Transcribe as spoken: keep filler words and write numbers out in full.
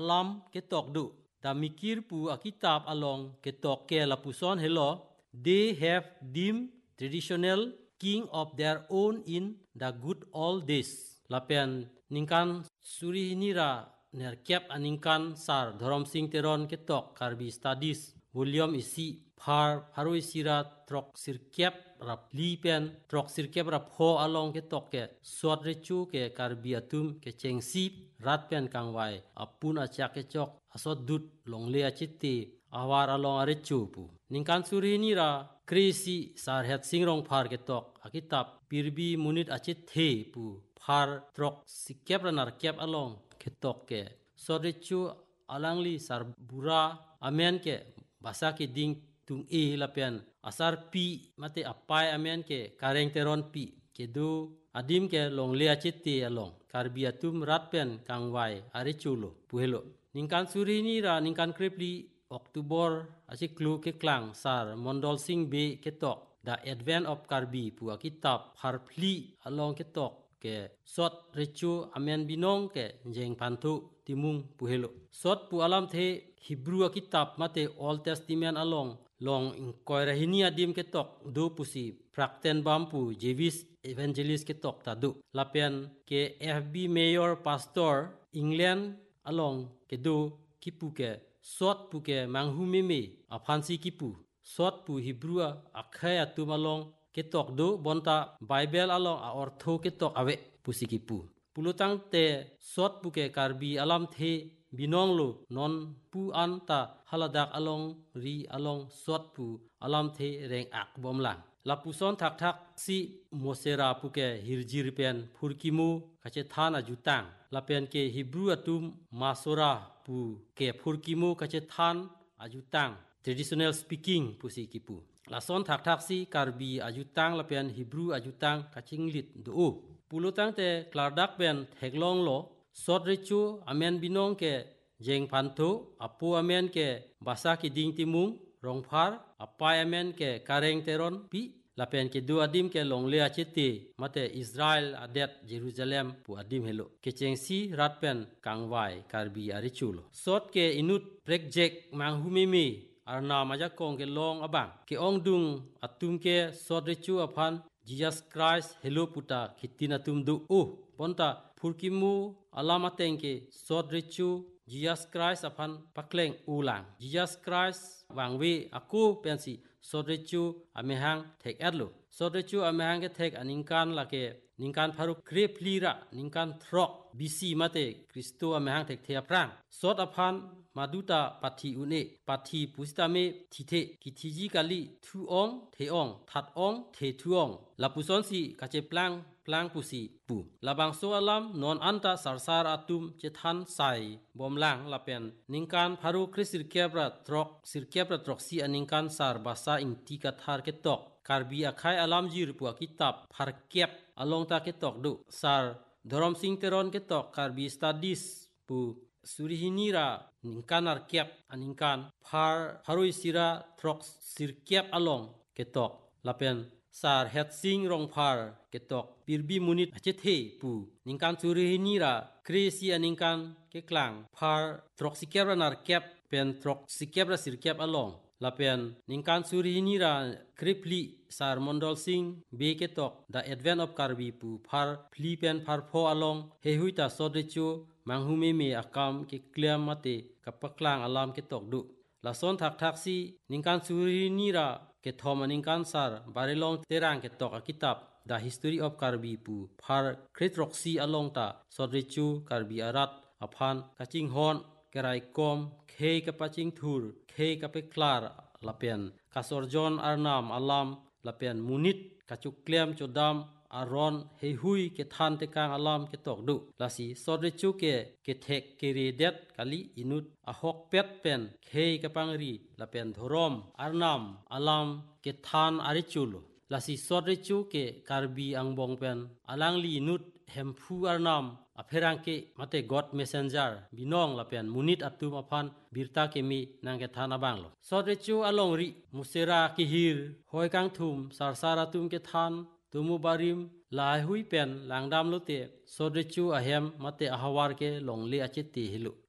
alam ketok du da mikir pu akitab along ketok ke lapuson hello they have deemed traditional king of their own in the good old days lapen ningkan suri nira nerkep aningkan sar dhorom sing teron ketok karbi studies volume isi phar haroi sira trok sirkep rap li pen trok sirkep rap ho along ketok ke swat rechu ke karbi atum ke chengsi rat pen kangwai apun achak ke chok asot dut longle achiti awar along arechu pu ningkan suri nira krisi sar het singrong phar ketok akitab pirbi munit achit the pu phar trok sikep ranar kep along ketok ke sorechu alangli sar bura amen ke basa ke ding tung e lapian asar pi mate apai amen ke kareng teron pi kedu adim ke long le achiti along karbi atum ratpen kangwai arichulo puhelo ningkan suri ni ra ningkan krepli Oktober asiklu ke klang sar mondol sing be ketok the advent of karbi pu kitab harpli along ketok ke sot rechu amen binong ke jeng pantu timung puhelo sot pu alam the Hebrew kitab mate Old Testament along long inkoirahini adim ketok do pusi prakten bampu Jewish evangelist ketok tadu lapian ke F B mayor pastor England along ke do kipu ke sot pu ke manghu meme afansi kipu sot pu Hebrew akhaya tumalong ketok do bonta Bible along a ortho ketok awe pusikipu pulutang te sot pu ke karbi alam the binong lo non pu anta haladak along ri along sot pu alam the reng ak bomlang lapuson thak thak si mosera pu ke hirjir pen phurkimu kache thana jutang lapen ke Hebrew atum masora pu ke phurkimu kache than ajutang traditional speaking pusikipu lason thak thak si karbi ajutang lapian Hebrew ajutang kachinglit do pulutang te klardak ben theklong lo sot rechu amen binong ke jeng phanto apu amen ke basa ki ding timung rongphar apai amen ke kareng teron pi lapen ke du adim ke longle achete mate Israel adet Jerusalem pu adim helo ke chengsi ratpen kangwai karbi arichulo sot ke inut project manghumeme arna majakong ke long abang ke ongdung atum ke sot rechu aphan Jesus Christ hello puta khitina tum du oh bonta phurkimu alamateng ke sot rechu Jesus Christ aphan pakleng ulang Jesus Christ wangwe aku pensi sot rechu amehang thek adlo sot rechu amehang ke thek aningkan lake ningkan pharu kreplira ningkan throk bisi mate Kristo amehang thek thea prang sot aphan maduta pathi une pathi pustame thithe kithiji kali thuong theong thatong the thuong lapuson si kache plang plang pusi pu labang so alam non anta sarsar atum chethan sai bomlang lapen ningkan pharu krisir kebra trok sir kebra trok si aningkan sar basa ingti kathar ketok karbi akhai alam jir pu kitab phar kep along ta ketok du sar dhorom sing teron ketok karbi studies pu surihinira ningkanar kep aningkan phar haroi sira trok sir kep along ketok lapen sar het sing rong phar ketok pirbi munit achethe pu ningkan surihinira kresi aningkan ke klang phar trok sikebra nar kep pen trok sikebra sir kep along lapen ningkan surihinira kripli sar mondol sing be ketok the advent of karbi pu phar phli pen phar pho along he huita sodrechu manghume me akam ke klem mate kapaklang alam ketok du lason thak thak si ningkan surihinira ke thoma ningkan sar barilong terang ketok akitab the history of karbi pu phar kretroksi along ta sodrechu karbi arat aphan kaching hon kerai kom khei kapaching thur khei kapeklar lapen kasorjon arnam alam lapen munit kachuklem chodam aron hehui ke than te kang alam ke tok du lasi sodrechu ke ke thek ke redet kali inut ahok pet pen khei kapangri lapen thorom arnam alam ke than arichulo lasi sodrechu ke karbi angbong pen alangli inut hemphu arnam apherang ke mate god messenger binong lapen munit atum aphan birta ke mi nang ke thana banglo sodrechu along ri musera ki hir hoi kang thum sarsara tum ke than tumu barim lai hui pen langdam lote sodrechu ahem mate ahawar ke longle achete hilu